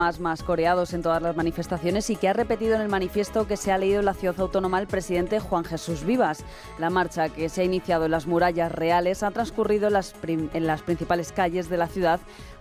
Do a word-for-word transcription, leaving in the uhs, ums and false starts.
Más, más coreados en todas las manifestaciones y que ha repetido en el manifiesto que se ha leído en la ciudad autónoma el presidente Juan Jesús Vivas. La marcha, que se ha iniciado en las murallas reales, ha transcurrido en las, prim- en las principales calles de la ciudad